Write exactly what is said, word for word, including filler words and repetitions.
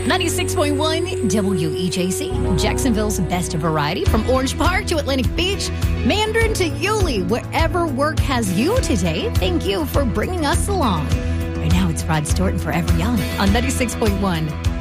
ninety-six point one W E J C, Jacksonville's best variety, from Orange Park to Atlantic Beach, Mandarin to Yulee, wherever work has you today. Thank you for bringing us along. Right now, it's Rod Stewart and Forever Young on ninety-six point one